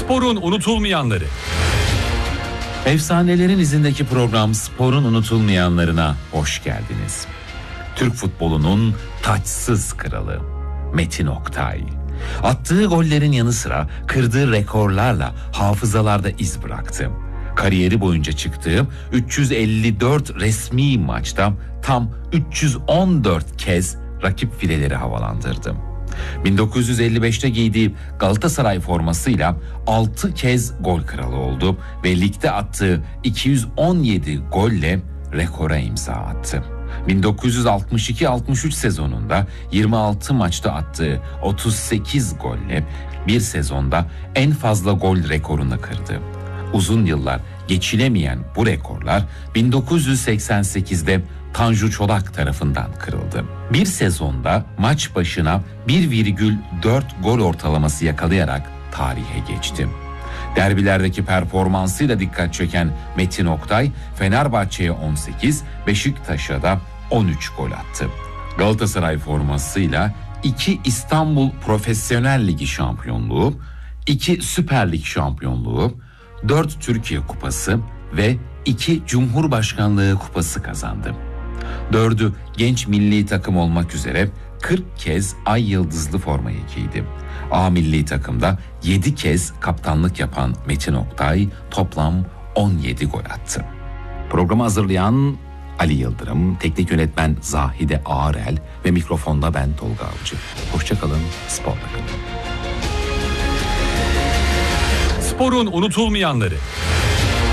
Sporun unutulmayanları. Efsanelerin izindeki program Sporun unutulmayanlarına hoş geldiniz. Türk futbolunun taçsız kralı Metin Oktay. Attığı gollerin yanı sıra kırdığı rekorlarla hafızalarda iz bıraktı. Kariyeri boyunca çıktığı 354 resmi maçta tam 314 kez rakip fileleri havalandırdı. 1955'te giydiği Galatasaray formasıyla 6 kez gol kralı oldu ve ligde attığı 217 golle rekora imza attı. 1962-63 sezonunda 26 maçta attığı 38 golle bir sezonda en fazla gol rekorunu kırdı. Uzun yıllar geçilemeyen bu rekorlar 1988'de Tanju Çolak tarafından kırıldı. Bir sezonda maç başına 1,4 gol ortalaması yakalayarak tarihe geçti. Derbilerdeki performansıyla dikkat çeken Metin Oktay, Fenerbahçe'ye 18, Beşiktaş'a da 13 gol attı. Galatasaray formasıyla 2 İstanbul Profesyonel Ligi şampiyonluğu, 2 Süper Lig şampiyonluğu, 4 Türkiye Kupası ve 2 Cumhurbaşkanlığı Kupası kazandı. 4'ü genç milli takım olmak üzere 40 kez ay yıldızlı formayı giydi. A milli takımda 7 kez kaptanlık yapan Metin Oktay toplam 17 gol attı. Programı hazırlayan Ali Yıldırım, teknik yönetmen Zahide Ağarel ve mikrofonda ben Tolga Avcı. Hoşça kalın, sporla kalın. Sporun unutulmayanları.